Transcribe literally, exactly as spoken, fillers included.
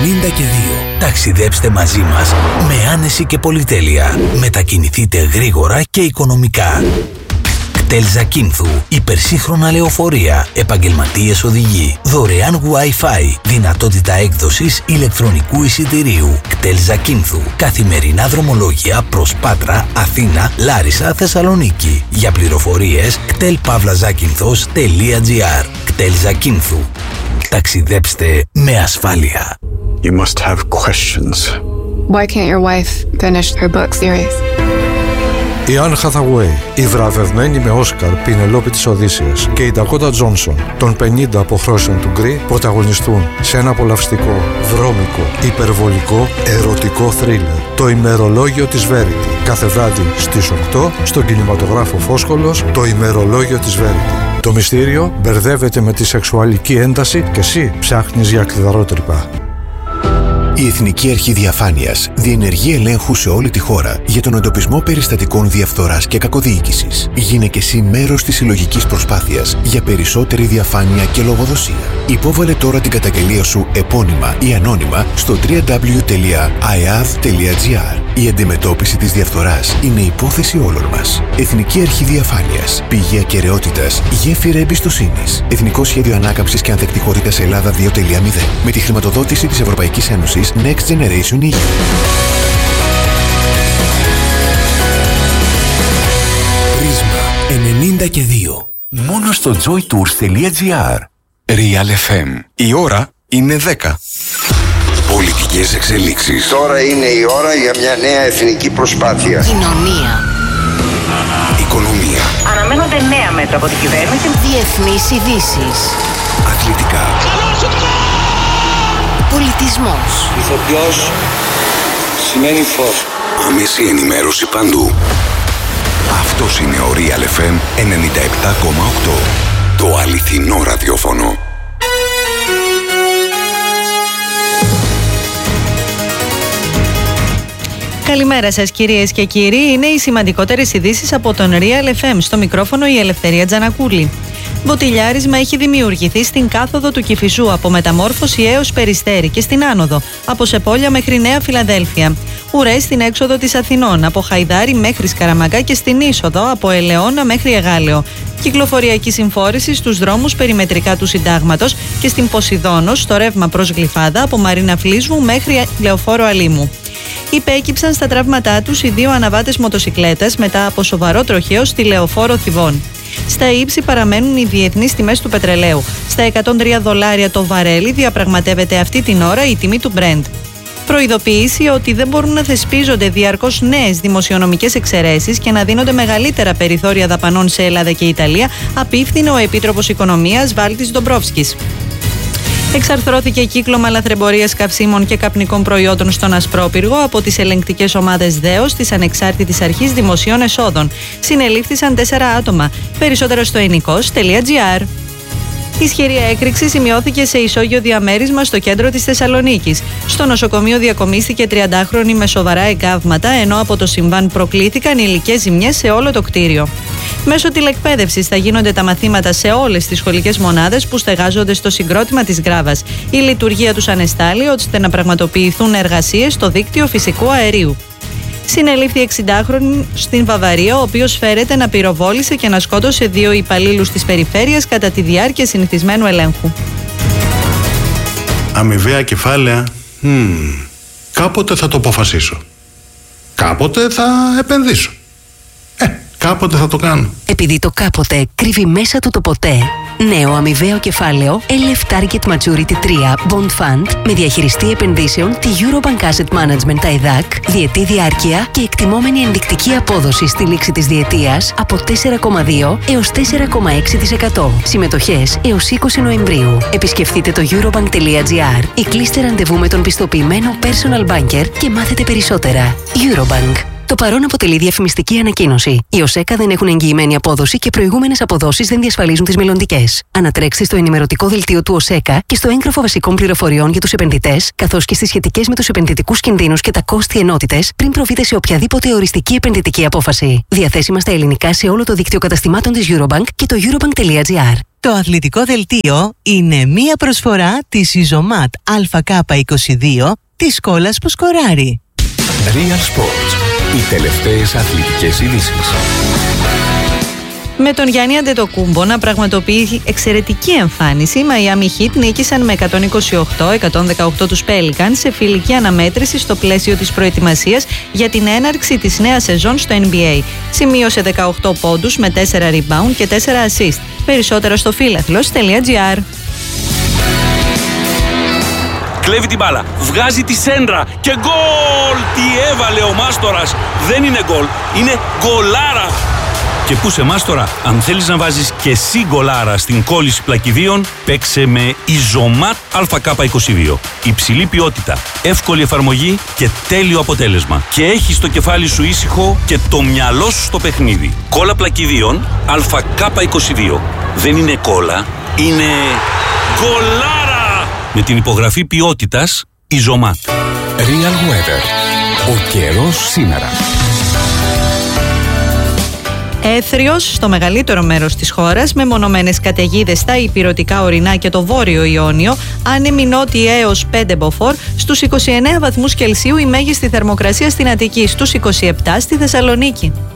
ενενήντα και δύο. Ταξιδέψτε μαζί μας με άνεση και πολυτέλεια. Μετακινηθείτε γρήγορα και οικονομικά. κτέλ Ζακίνθου, υπερσύγχρονα λεωφορεία, επαγγελματίες οδηγοί, δωρεάν Wi-Fi, δυνατότητα έκδοσης ηλεκτρονικού εισιτηρίου. κτέλ Ζακίνθου, καθημερινά δρομολόγια προς Πάτρα, Αθήνα, Λάρισα, Θεσσαλονίκη. Για πληροφορίες κτέλ παύλα ζάκυνθος τελεία τζι άρ. κτέλ Ζακίνθου. Ταξιδέψτε με ασφάλεια. You must have questions. Why can't your wife finish her book series? Η Anne Hathaway, η βραβευμένη με Όσκαρ Πινελόπη της Οδύσσειας και η Ντακότα Τζόνσον των πενήντα αποχρώσεων του Γκρι πρωταγωνιστούν σε ένα απολαυστικό, βρώμικο, υπερβολικό, ερωτικό θρίλερ. Το ημερολόγιο της Verity. Κάθε βράδυ στις οκτώ στον κινηματογράφο Φόσκολος, το ημερολόγιο της Verity. Το μυστήριο μπερδεύεται με τη σεξουαλική ένταση και εσύ ψάχνεις για κλειδαρότρυπα. Η Εθνική Αρχή Διαφάνειας διενεργεί ελέγχου σε όλη τη χώρα για τον εντοπισμό περιστατικών διαφθοράς και κακοδιοίκησης. Γίνε και εσύ μέρος της συλλογικής προσπάθειας για περισσότερη διαφάνεια και λογοδοσία. Υπόβαλε τώρα την καταγγελία σου επώνυμα ή ανώνυμα στο double-u double-u double-u τελεία άι έι έι ντι τελεία τζι άρ. Η αντιμετώπιση της διαφθοράς είναι υπόθεση όλων μας. Εθνική Αρχή Διαφάνειας. Πηγή ακεραιότητας, γέφυρα εμπιστοσύνης. Εθνικό Σχέδιο Ανάκαμψης και Ανθεκτικότητας Ελλάδα δύο τελεία μηδέν. Με τη χρηματοδότηση της Ευρωπαϊκής Ένωσης Next Generation ι γιου. Πρίσμα ενενήντα και δύο. Μόνο στο τζόι τουρς τελεία τζι άρ. Real εφ εμ. Η ώρα είναι δέκα. Πολιτικές εξελίξεις. Τώρα είναι η ώρα για μια νέα εθνική προσπάθεια. Κοινωνία. Οικονομία. Αναμένονται νέα μέτρα από την κυβέρνηση. Διεθνείς ειδήσεις. Αθλητικά. Πολιτισμός. Ηθοποιός σημαίνει φως. Άμεση ενημέρωση παντού. Αυτός είναι ο Real εφ εμ ενενήντα επτά κόμμα οκτώ. Το αληθινό ραδιόφωνο. Καλημέρα σας κυρίες και κύριοι, είναι οι σημαντικότερες ειδήσεις από τον Real εφ εμ. Στο μικρόφωνο η Ελευθερία Τζανακούλη. Μποτιλιάρισμα έχει δημιουργηθεί στην κάθοδο του Κηφισού από Μεταμόρφωση έως Περιστέρι και στην άνοδο από Σεπόλια μέχρι Νέα Φιλαδέλφια. Ουρές στην έξοδο της Αθηνών από Χαϊδάρι μέχρι Σκαραμαγκά και στην είσοδο από Ελαιώνα μέχρι Εγάλεο. Κυκλοφοριακή συμφόρηση στους δρόμους περιμετρικά του Συντάγματος και στην Ποσειδώνος στο ρεύμα προς Γλυφάδα από Μαρίνα Φλίσβου μέχρι Λεωφόρο Αλήμου. Υπέκυψαν στα τραύματά τους οι δύο αναβάτες μοτοσικλέτας μετά από σοβαρό τροχαίο στη Λεωφόρο Θηβών. Στα ύψη παραμένουν οι διεθνείς τιμές του πετρελαίου. Στα εκατόν τρία δολάρια το βαρέλι διαπραγματεύεται αυτή την ώρα η τιμή του Brent. Προειδοποίηση ότι δεν μπορούν να θεσπίζονται διαρκώς νέες δημοσιονομικές εξαιρέσεις και να δίνονται μεγαλύτερα περιθώρια δαπανών σε Ελλάδα και Ιταλία, απίφθινε ο Επίτροπος Οικονομίας Βάλτης Ντομπρόφσκης. Εξαρθρώθηκε κύκλωμα λαθρεμπορίας καυσίμων και καπνικών προϊόντων στον Ασπρόπυργο από τις ελεγκτικές ομάδες ΔΕΟΣ της Ανεξάρτητης Αρχής Δημοσίων Εσόδων. Συνελήφθησαν τέσσερα άτομα. Περισσότερο στο ενικός τελεία τζι άρ. Ισχυρή έκρηξη σημειώθηκε σε ισόγειο διαμέρισμα στο κέντρο της Θεσσαλονίκης. Στο νοσοκομείο διακομίστηκε τριαντάχρονη με σοβαρά εγκάβματα, ενώ από το συμβάν προκλήθηκαν υλικές ζημιές σε όλο το κτίριο. Μέσω τηλεκπαίδευσης θα γίνονται τα μαθήματα σε όλες τις σχολικές μονάδες που στεγάζονται στο συγκρότημα της Γκράβας. Η λειτουργία τους ανεστάλλει ώστε να πραγματοποιηθούν εργασίες στο δίκτυο φυσικού αερίου. Συνελήφθη εξηντάχρονη στην Βαβαρία, ο οποίος φέρεται να πυροβόλησε και να σκότωσε δύο υπαλλήλους της περιφέρειας κατά τη διάρκεια συνηθισμένου ελέγχου. Αμοιβαία κεφάλαια. Hmm. Κάποτε θα το αποφασίσω. Κάποτε θα επενδύσω. Ε, κάποτε θα το κάνω. Επειδή το κάποτε κρύβει μέσα του το ποτέ. Νέο αμοιβαίο κεφάλαιο ελ εφ Target Maturity τρία Bond Fund με διαχειριστή επενδύσεων τη Eurobank Asset Management τα ΕΔΑΚ, διετή διάρκεια και εκτιμόμενη ενδεικτική απόδοση στη λήξη της διετίας από τέσσερα κόμμα δύο έως τέσσερα κόμμα έξι τοις εκατό. Συμμετοχές έως είκοσι Νοεμβρίου. Επισκεφτείτε το eurobank τελεία τζι άρ ή κλείστε ραντεβού με τον πιστοποιημένο personal banker και μάθετε περισσότερα. Eurobank. Το παρόν αποτελεί διαφημιστική ανακοίνωση. Οι ΟΣΕΚΑ δεν έχουν εγγυημένη απόδοση και προηγούμενες αποδόσεις δεν διασφαλίζουν τις μελλοντικές. Ανατρέξτε στο ενημερωτικό δελτίο του ΟΣΕΚΑ και στο έγγραφο βασικών πληροφοριών για τους επενδυτές, καθώς και στις σχετικές με τους επενδυτικούς κινδύνους και τα κόστη ενότητες, πριν προβείτε σε οποιαδήποτε οριστική επενδυτική απόφαση. Διαθέσιμα στα ελληνικά σε όλο το δίκτυο καταστημάτων της Eurobank και το eurobank.gr. Το αθλητικό δελτίο είναι μία προσφορά της Ιζωμάτ Α Κ είκοσι δύο της Σκόλας που σκοράρει. Real Sports. Οι τελευταίες αθλητικές ειδήσεις. Με τον Γιάννη Αντετοκούμπο να πραγματοποιεί εξαιρετική εμφάνιση, οι Miami Heat νίκησαν με εκατόν είκοσι οκτώ εκατόν δεκαοκτώ τους Pelicans σε φιλική αναμέτρηση στο πλαίσιο της προετοιμασίας για την έναρξη της νέας σεζόν στο N B A. Σημείωσε δεκαοκτώ πόντους με τέσσερα rebound και τέσσερα assist. Περισσότερα στο φίλαθλος.gr. Κλέβει την μπάλα, βγάζει τη σέντρα και γκολ! Τι έβαλε ο Μάστορας! Δεν είναι γκολ, είναι γκολάρα! Και πού σε Μάστορα, αν θέλεις να βάζεις και εσύ γκολάρα στην κόλληση πλακιδίων, παίξε με Ιζωμάτ Α Κ είκοσι δύο. Υψηλή ποιότητα, εύκολη εφαρμογή και τέλειο αποτέλεσμα. Και έχεις το κεφάλι σου ήσυχο και το μυαλό σου στο παιχνίδι. Κόλλα πλακιδίων Α Κ είκοσι δύο. Δεν είναι κόλλα, είναι γκολάρα! Με την υπογραφή ποιότητας Ιζωμάτ. Real Weather. Ο καιρός σήμερα. Έθριος στο μεγαλύτερο μέρος της χώρας, με μονομένες καταιγίδες στα ηπειρωτικά ορεινά και το βόρειο Ιόνιο, άνεμη νότια έως πέντε μποφόρ, στους είκοσι εννέα βαθμούς Κελσίου η μέγιστη θερμοκρασία στην Αττική, στους είκοσι επτά στη Θεσσαλονίκη.